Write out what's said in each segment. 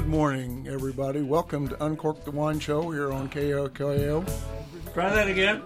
morning, everybody. Welcome to Uncork the Wine Show here on KOKO. Try that again.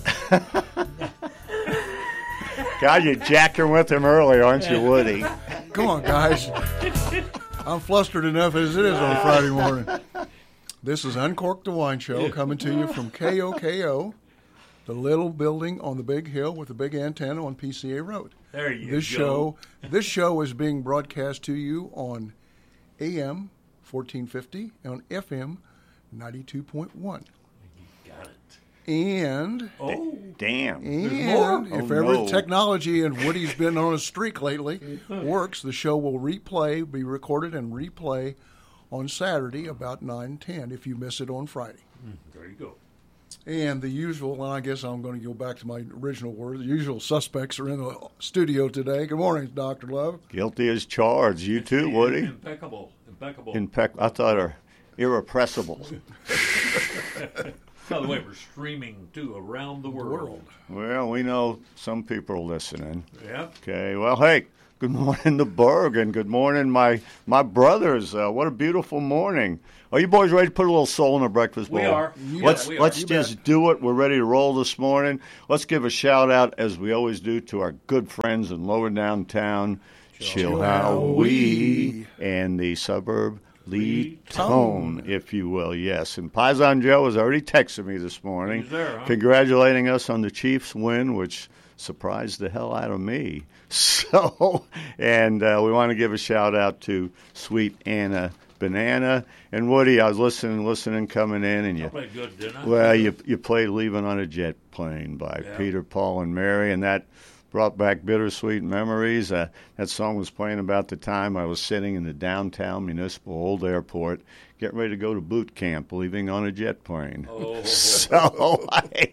God, you're jacking with him early, aren't you, Woody? Come on, guys. I'm flustered enough as it is on Friday morning. This is Uncork the Wine Show coming to you from KOKO, the little building on the big hill with the big antenna on PCA Road. There you go. This show is being broadcast to you on AM 1450 and on FM 92.1. Got it. And damn, and if ever no. technology, and Woody's been on a streak lately, works, the show will be recorded and replay on Saturday about 9:10 if you miss it on Friday. There you go. And the usual, and I guess I'm going to go back to my original word, the usual suspects are in the studio today. Good morning, Dr. Love. Guilty as charged. You too, Woody. Impeccable. I thought are irrepressible. By the way, we're streaming, too, around the world. Well, we know some people are listening. Yeah. Okay, well, hey, good morning to Berg, and good morning, my brothers. What a beautiful morning. Are you boys ready to put a little soul in the breakfast bowl? We are. Let's just do it. We're ready to roll this morning. Let's give a shout-out, as we always do, to our good friends in lower downtown, Chilhowee, and the suburb Lee Tone, if you will, yes. And Paisan Joe has already texted me this morning, He's there, huh? congratulating us on the Chiefs' win, which surprised the hell out of me. So, and we want to give a shout-out to Sweet Anna Banana. And Woody, I was listening, coming in, and I played good, didn't I? well, you played "Leaving on a Jet Plane" by Peter, Paul, and Mary, and that brought back bittersweet memories. That song was playing about the time I was sitting in the downtown municipal old airport, getting ready to go to boot camp, leaving on a jet plane. Oh. So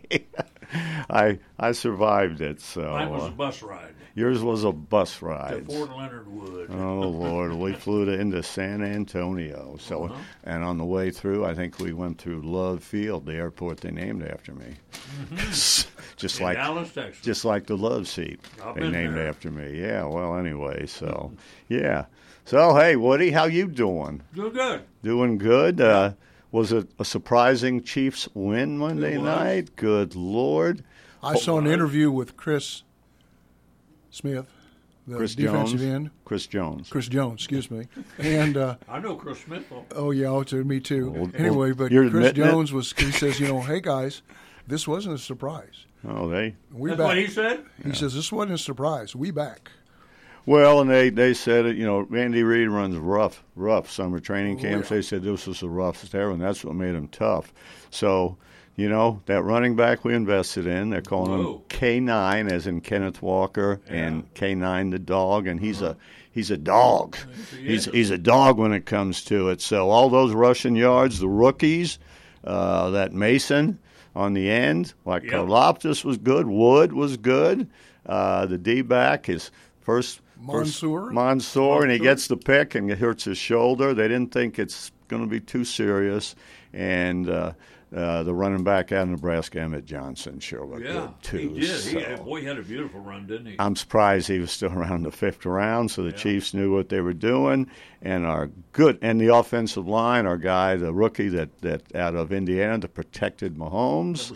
I survived it. So Mine was a bus ride. Yours was a bus ride. To Fort Leonard Wood. Oh, Lord. We flew into San Antonio. So, and on the way through, I think we went through Love Field, the airport they named after me. Just In like Dallas, Texas. Just like the Love Seat I've they been named there. after me. Yeah, well, anyway, so, yeah. So, hey, Woody, how you doing? Doing good. Doing good? Was it a surprising Chiefs win Monday night? Good Lord. I saw an interview with Chris Smith, the defensive end. Chris Jones. Chris Jones, excuse me. And I know Chris Smith. to me too. Well, Anyway, but you're Chris admitting it? Jones he says, hey guys, this wasn't a surprise. Oh, We That's back. what he said? He says this wasn't a surprise. We back. Well, and they said it, Randy Reed runs rough summer training camps. Yeah. They said this was a rough start, and that's what made him tough. So, that running back we invested in, they're calling him K9, as in Kenneth Walker, and K9 the dog, and he's a dog. He's a dog when it comes to it. So all those rushing yards, the rookies, that Mason on the end, like Karlaftis was good, Wood was good, the D-back, his first Mansour, and he gets the pick and it hurts his shoulder. They didn't think it's going to be too serious, and the running back out of Nebraska, Emmett Johnson, sure looked good too. He did. So He had a beautiful run, didn't he? I'm surprised he was still around the fifth round. So the Chiefs knew what they were doing, and the offensive line, our guy, the rookie that out of Indiana that protected Mahomes.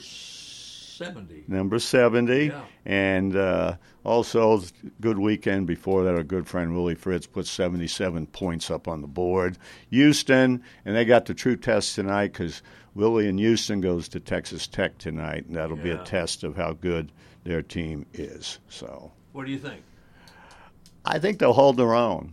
Number 70. Yeah. And also, good weekend before that, our good friend Willie Fritz put 77 points up on the board. Houston, and they got the true test tonight because Willie in Houston goes to Texas Tech tonight, and that'll be a test of how good their team is. So, what do you think? I think they'll hold their own.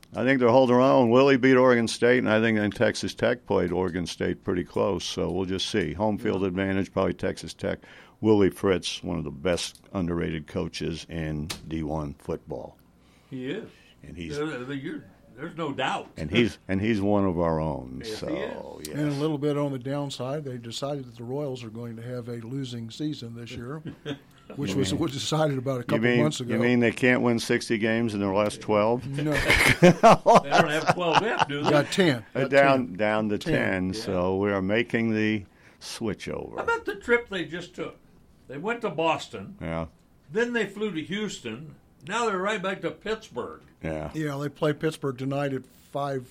Willie beat Oregon State, and I think Texas Tech played Oregon State pretty close. So we'll just see. Home field advantage, probably Texas Tech. Willie Fritz, one of the best underrated coaches in D1 football. He is. And he's there's no doubt. And he's one of our own. Yes, so he is. yes. And a little bit on the downside, they decided that the Royals are going to have a losing season this year, which was decided about a couple months ago. You mean they can't win 60 games in their last 12? No. They don't have 12 left, do they? Got 10. Down to 10. So we are making the switch over. How about the trip they just took? They went to Boston. Yeah. Then they flew to Houston. Now they're right back to Pittsburgh. Yeah. Yeah, they play Pittsburgh tonight at 5:30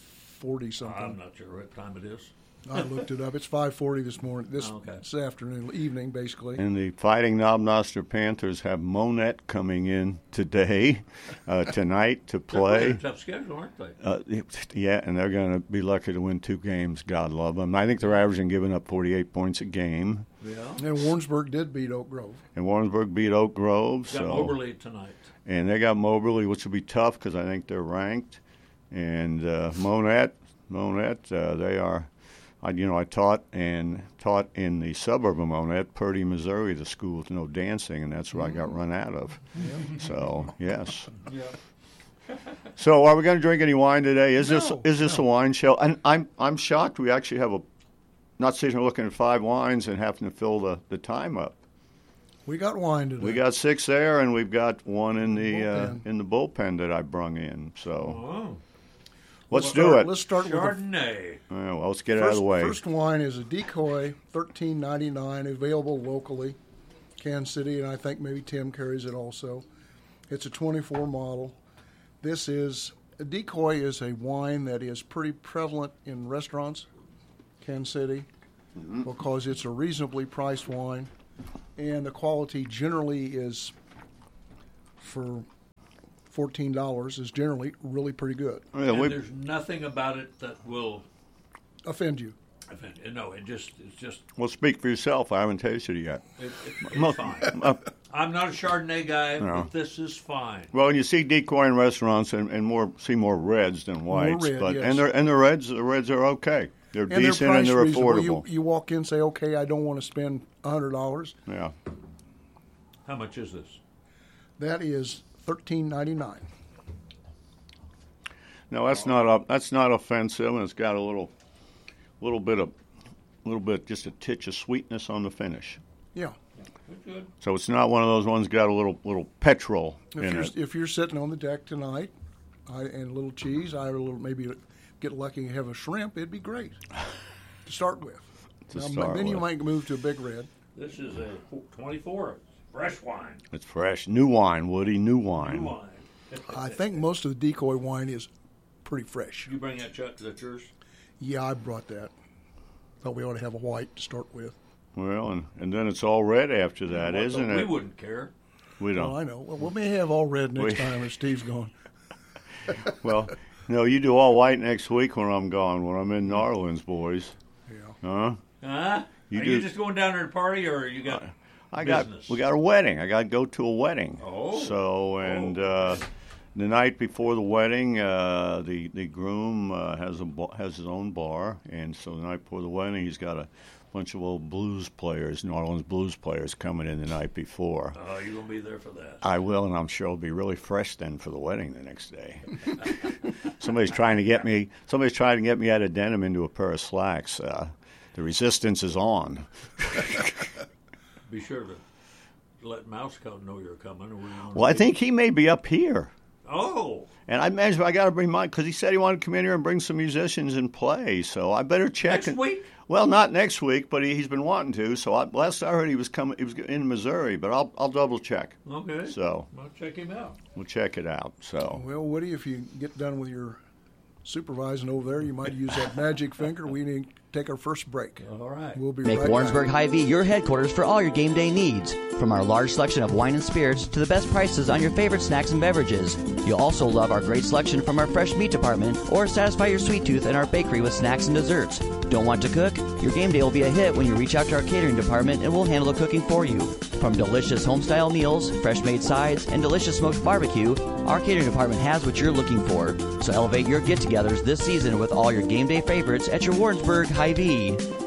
5:40 something. I'm not sure what time it is. I looked it up. It's 5:40 this morning, this afternoon, evening, basically. And the Fighting Knob Noster Panthers have Monette coming in today, tonight to They're playing play. a tough schedule, aren't they? Yeah, and they're going to be lucky to win 2 games. God love them. I think they're averaging giving up 48 points a game. Yeah. And Warrensburg did beat Oak Grove. And Warrensburg beat Oak Grove. Got Moberly tonight. And they got Moberly, which will be tough because I think they're ranked. And Monette, they are. I taught in the suburb of Monette, Purdy, Missouri, the school with no dancing, and that's where I got run out of. So yes. Yeah. So are we going to drink any wine today? Is this a wine show? And I'm shocked we actually have not sitting here looking at 5 wines and having to fill the time up. We got wine today. We got 6 there, and we've got 1 in the bullpen that I brung in. So. Oh. Let's do it. Let's start with Chardonnay. Well, let's get it out of the way. First wine is a Decoy, $13.99, available locally, Kansas City, and I think maybe Tim carries it also. It's a 24 model. A Decoy is a wine that is pretty prevalent in restaurants, Kansas City, because it's a reasonably priced wine, and the quality generally is for $14 is generally really pretty good. And there's nothing about it that will offend you. No, it's just. Well, speak for yourself. I haven't tasted it yet. It's fine. I'm not a Chardonnay guy, but this is fine. Well, you see Decoy in restaurants and see more reds than whites, red, yes. and the reds are okay. They're decent and they're affordable. You walk in and say, okay, I don't want to spend $100. Yeah. How much is this? That is $13.99. No, that's not offensive, and it's got a little bit, just a titch of sweetness on the finish. Yeah. Good. So it's not one of those ones got a little petrol in it. If you're sitting on the deck tonight, and a little cheese, maybe get lucky and have a shrimp, it'd be great to start with. Then you might move to a big red. This is a 24. Fresh wine. It's fresh. New wine, Woody, new wine. New wine. I think most of the Decoy wine is pretty fresh. You bring that, Chuck, that's yours? Yeah, I brought that. Thought we ought to have a white to start with. Well, and then it's all red after that, isn't it? We wouldn't care. We don't. Well, I know. Well, we may have all red next time if Steve's gone. Well, no, you do all white next week when I'm gone, when I'm in New Orleans, boys. Yeah. Huh? You just going down there to party, or you got business? We got a wedding. I got to go to a wedding. Oh. So, and the night before the wedding, the groom has his own bar, and so the night before the wedding, he's got a bunch of old blues players, New Orleans blues players, coming in the night before. Oh, you're going to be there for that. I will, and I'm sure I'll be really fresh then for the wedding the next day. Somebody's trying to get me out of denim into a pair of slacks. The resistance is on. Be sure to let Mousecoat know you're coming. Well, I think he may be up here. Oh. And I imagine I got to bring mine because he said he wanted to come in here and bring some musicians and play. So I better check. Next week? Well, not next week, but he's been wanting to. So last I heard he was coming. He was in Missouri, but I'll double check. Okay. So I'll check him out. We'll check it out. So. Well, Woody, if you get done with your supervising over there, you might use that magic finger. We need to take our first break. All right. We'll be Make right Warrensburg back. Hy-Vee your headquarters for all your game day needs. From our large selection of wine and spirits to the best prices on your favorite snacks and beverages. You'll also love our great selection from our fresh meat department or satisfy your sweet tooth in our bakery with snacks and desserts. Don't want to cook? Your game day will be a hit when you reach out to our catering department and we'll handle the cooking for you. From delicious home-style meals, fresh-made sides, and delicious smoked barbecue, our catering department has what you're looking for. So elevate your get-togethers this season with all your game day favorites at your Warrensburg Hy-Vee.